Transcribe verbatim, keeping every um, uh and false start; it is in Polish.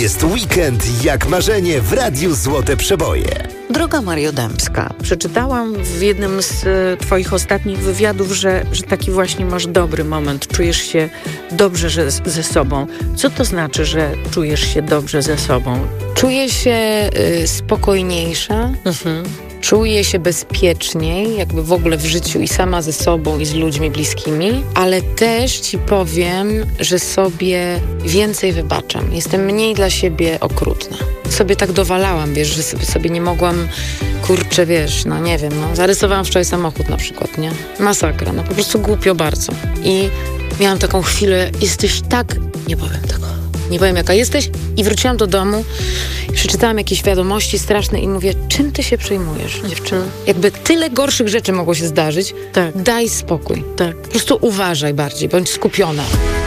jest weekend jak marzenie w Radiu Złote Przeboje. Droga Mario Dębska, przeczytałam w jednym z e, twoich ostatnich wywiadów, że, że taki właśnie masz dobry moment, czujesz się dobrze że, ze sobą. Co to znaczy, że czujesz się dobrze ze sobą? Czuję się y, spokojniejsza, Mhm. czuję się bezpieczniej, jakby w ogóle w życiu i sama ze sobą i z ludźmi bliskimi, ale też ci powiem, że sobie więcej wybaczam. Jestem mniej dla siebie okrutna. Sobie tak dowalałam, wiesz, że sobie, sobie nie mogłam, kurczę, wiesz, no nie wiem, no zarysowałam wczoraj samochód na przykład, nie? Masakra, no po prostu głupio bardzo. I miałam taką chwilę, jesteś tak, nie powiem tego, nie powiem jaka jesteś, i wróciłam do domu i przeczytałam jakieś wiadomości straszne i mówię, czym ty się przejmujesz, dziewczyno? Jakby tyle gorszych rzeczy mogło się zdarzyć, Tak. daj spokój. Tak. Po prostu uważaj bardziej, bądź skupiona.